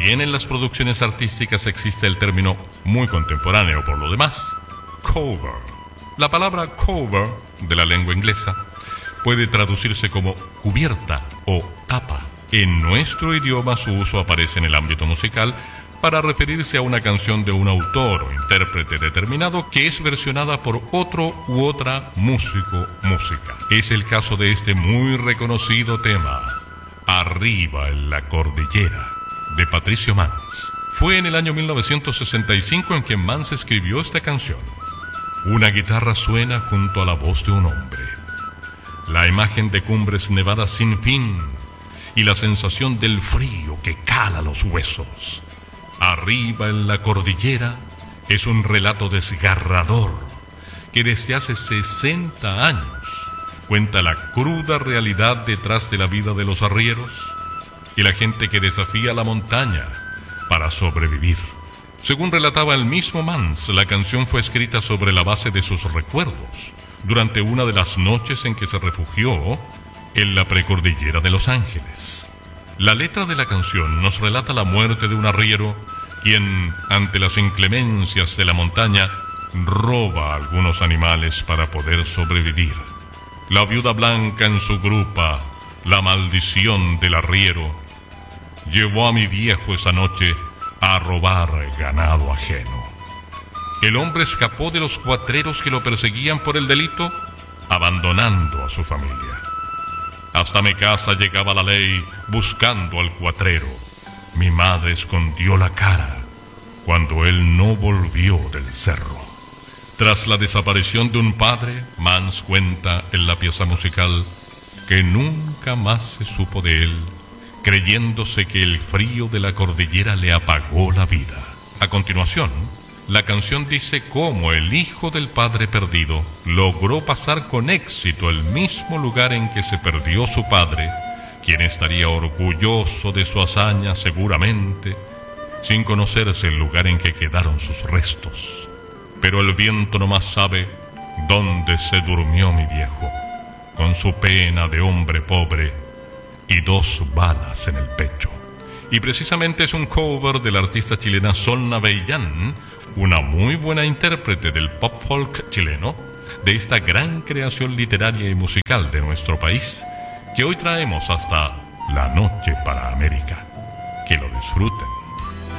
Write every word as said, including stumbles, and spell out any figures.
También en las producciones artísticas existe el término muy contemporáneo por lo demás, cover. La palabra cover de la lengua inglesa puede traducirse como cubierta o tapa. En nuestro idioma su uso aparece en el ámbito musical para referirse a una canción de un autor o intérprete determinado que es versionada por otro u otra músico música. Es el caso de este muy reconocido tema, Arriba en la Cordillera, de Patricio Manz. Fue en el año mil novecientos sesenta y cinco en que Manz escribió esta canción. Una guitarra suena junto a la voz de un hombre. La imagen de cumbres nevadas sin fin y la sensación del frío que cala los huesos. Arriba en la cordillera es un relato desgarrador que desde hace sesenta años cuenta la cruda realidad detrás de la vida de los arrieros y la gente que desafía la montaña para sobrevivir. Según relataba el mismo Manz, la canción fue escrita sobre la base de sus recuerdos durante una de las noches en que se refugió en la precordillera de Los Ángeles. La letra de la canción nos relata la muerte de un arriero quien, ante las inclemencias de la montaña, roba a algunos animales para poder sobrevivir. La viuda blanca en su grupa, la maldición del arriero, llevó a mi viejo esa noche a robar ganado ajeno. El hombre escapó de los cuatreros que lo perseguían por el delito, abandonando a su familia. Hasta mi casa llegaba la ley buscando al cuatrero. Mi madre escondió la cara cuando él no volvió del cerro. Tras la desaparición de un padre, Manz cuenta en la pieza musical que nunca más se supo de él, creyéndose que el frío de la cordillera le apagó la vida. A continuación, la canción dice cómo el hijo del padre perdido logró pasar con éxito el mismo lugar en que se perdió su padre, quien estaría orgulloso de su hazaña seguramente, sin conocerse el lugar en que quedaron sus restos. Pero el viento nomás sabe dónde se durmió mi viejo, con su pena de hombre pobre y dos balas en el pecho. Y precisamente es un cover de la artista chilena Sol Navellán, una muy buena intérprete del pop folk chileno, de esta gran creación literaria y musical de nuestro país, que hoy traemos hasta La Noche para América. Que lo disfruten.